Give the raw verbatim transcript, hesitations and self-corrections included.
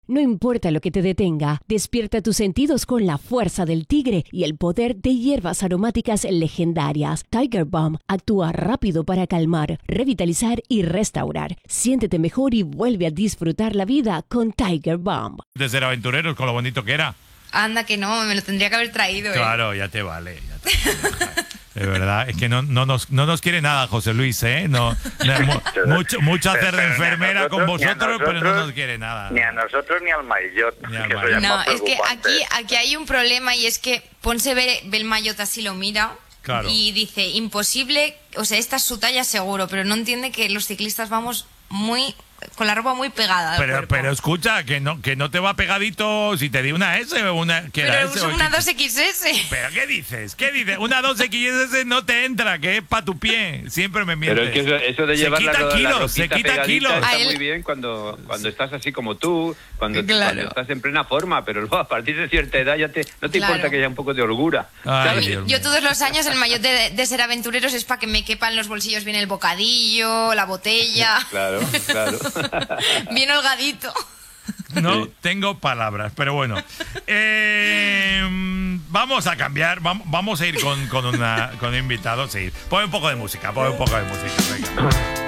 No importa lo que te detenga, despierta tus sentidos con la fuerza del tigre y el poder de hierbas aromáticas legendarias. Tiger Balm actúa rápido para calmar, revitalizar y restaurar. Siéntete mejor y vuelve a disfrutar la vida con Tiger Balm. De ser aventureros, con lo bonito que era. Anda que no, me lo tendría que haber traído. ¿eh? Claro, ya te vale. Ya te vale. De verdad, es que no, no, nos, no nos quiere nada José Luis, ¿eh? No, no mucho, mucho hacer de enfermera con vosotros, pero no nos quiere nada. Ni a nosotros ni al Maillot. Ni al Maillot. No, es que aquí, aquí hay un problema y es que Ponce ve, ve el Maillot así, lo mira claro. y dice, imposible, o sea, esta es su talla seguro, pero no entiende que los ciclistas vamos muy... con la ropa muy pegada. Pero, pero escucha, que no, que no te va pegadito si te di una S o una... Que pero era es S, una dos equis ese. ¿Pero qué dices? ¿Qué dices? Una dos equis ese no te entra, que es para tu pie. Siempre me mientes. Pero es que eso, eso de se llevar quita la, kilos, la se quita kilos. está él... muy bien cuando, cuando estás así como tú, cuando, claro. cuando estás en plena forma, pero luego a partir de cierta edad ya te, no te claro. importa que haya un poco de holgura. Ay, yo, yo todos los años el maillot de, de ser aventureros es para que me quepan los bolsillos bien el bocadillo, la botella. Claro, claro. Bien holgadito. No tengo palabras, pero bueno. Eh, vamos a cambiar, vamos, vamos a ir con, con, una, con un invitado. Sí. Pon un poco de música, pon un poco de música. Venga.